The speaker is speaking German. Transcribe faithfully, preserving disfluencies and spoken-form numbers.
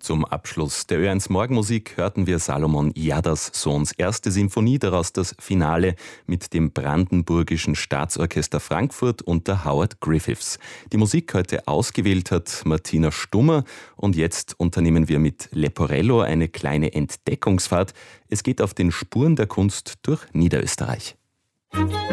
Zum Abschluss der Ö eins Morgenmusik hörten wir Salomon Jadassons erste Sinfonie, daraus das Finale mit dem Brandenburgischen Staatsorchester Frankfurt unter Howard Griffiths. Die Musik heute ausgewählt hat Martina Stummer und jetzt unternehmen wir mit Leporello eine kleine Entdeckungsfahrt. Es geht auf den Spuren der Kunst durch Niederösterreich.